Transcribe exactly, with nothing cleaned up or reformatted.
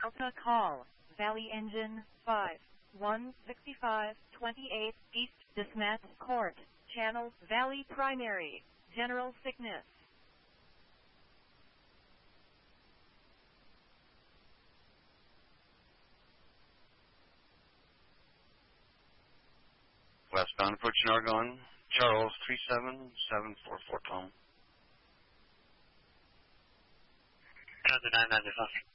Alpha call, Valley Engine five one sixty-five twenty-eight East Desmet Court, Channel Valley Primary, General Sickness. Westbound approach Nargon, Charles three seven seven four four, Tom. Counter nine ninety-five.